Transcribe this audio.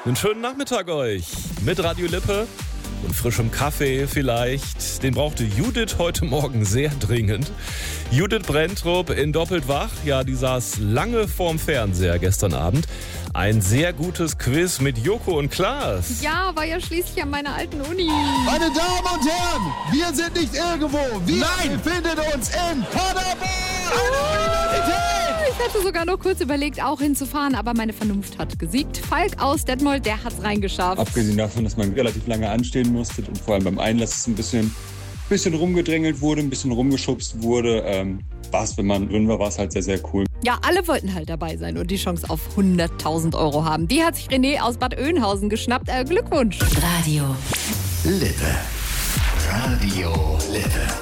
Einen schönen Nachmittag euch mit Radio Lippe und frischem Kaffee vielleicht. Den brauchte Judith heute Morgen sehr dringend. Judith Brenntrup in Doppelt wach. Ja, die saß lange vorm Fernseher gestern Abend. Ein sehr gutes Quiz mit Joko und Klaas. Ja, war ja schließlich an meiner alten Uni. Meine Damen und Herren, wir sind nicht irgendwo. Wir befinden uns in Paderborn. Eine Universität. Ich hatte sogar noch kurz überlegt, auch hinzufahren, aber meine Vernunft hat gesiegt. Falk aus Detmold, der hat's reingeschafft. Abgesehen davon, dass man relativ lange anstehen musste und vor allem beim Einlass es ein bisschen rumgedrängelt wurde, ein bisschen rumgeschubst wurde, wenn man drin war, war es halt sehr, sehr cool. Ja, alle wollten halt dabei sein und die Chance auf 100.000 € haben. Die hat sich René aus Bad Oeynhausen geschnappt. Glückwunsch. Radio Lippe. Radio Lippe.